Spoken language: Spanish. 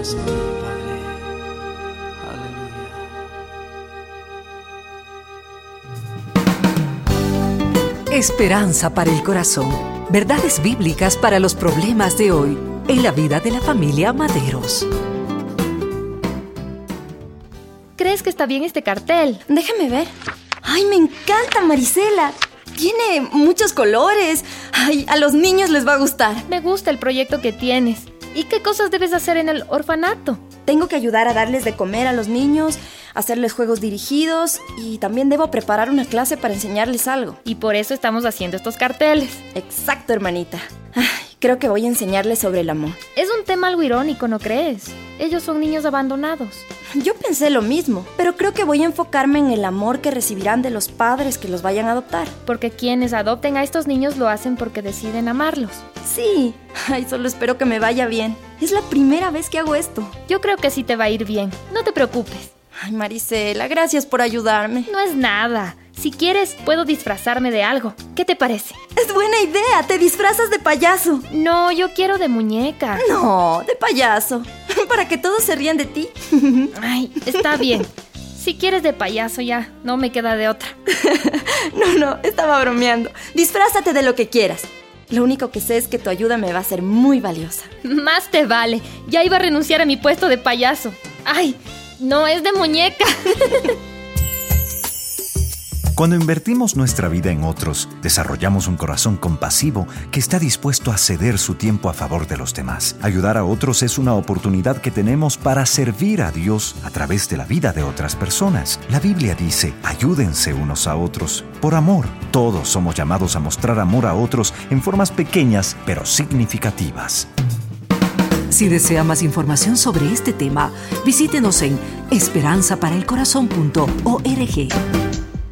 Gracias a ti, Padre. Aleluya. Esperanza para el corazón. Verdades bíblicas para los problemas de hoy en la vida de la familia Maderos. ¿Crees que está bien este cartel? Déjame ver. ¡Ay, me encanta, Marisela! Tiene muchos colores. ¡Ay, a los niños les va a gustar! Me gusta el proyecto que tienes. ¿Y qué cosas debes hacer en el orfanato? Tengo que ayudar a darles de comer a los niños, hacerles juegos dirigidos y también debo preparar una clase para enseñarles algo. Y por eso estamos haciendo estos carteles. Exacto, hermanita. Ay, creo que voy a enseñarles sobre el amor. Es un tema algo irónico, ¿no crees? Ellos son niños abandonados. Yo pensé lo mismo, pero creo que voy a enfocarme en el amor que recibirán de los padres que los vayan a adoptar. Porque quienes adopten a estos niños lo hacen porque deciden amarlos. Sí. Ay, solo espero que me vaya bien. Es la primera vez que hago esto. Yo creo que sí te va a ir bien. No te preocupes. Ay, Marisela, gracias por ayudarme. No es nada. Si quieres, puedo disfrazarme de algo. ¿Qué te parece? Es buena idea. Te disfrazas de payaso. No, yo quiero de muñeca. No, de payaso. Para que todos se rían de ti. Ay, está bien. Si quieres de payaso ya, no me queda de otra. No, estaba bromeando. Disfrázate de lo que quieras. Lo único que sé es que tu ayuda me va a ser muy valiosa. Más te vale. Ya iba a renunciar a mi puesto de payaso. Ay, no, es de muñeca. Cuando invertimos nuestra vida en otros, desarrollamos un corazón compasivo que está dispuesto a ceder su tiempo a favor de los demás. Ayudar a otros es una oportunidad que tenemos para servir a Dios a través de la vida de otras personas. La Biblia dice, ayúdense unos a otros. Por amor, todos somos llamados a mostrar amor a otros en formas pequeñas pero significativas. Si desea más información sobre este tema, visítenos en esperanzaparaelcorazon.org.